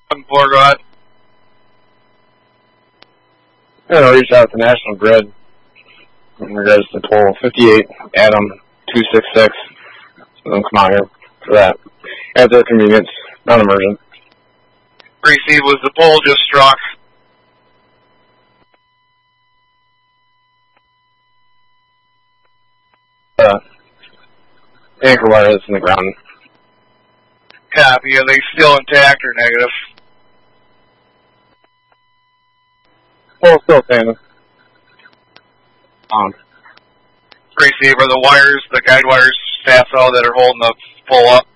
Go ahead. I'm going to reach out to National Grid in regards to pole 58, Adam 266. So them come out here for that. At their convenience, non-emergent. Receive, was the pole just struck? Anchor wire is in the ground. Copy. Are they still intact or negative? Pole still standing. Receive, are the wires, the guide wires, staff that are holding the pole up?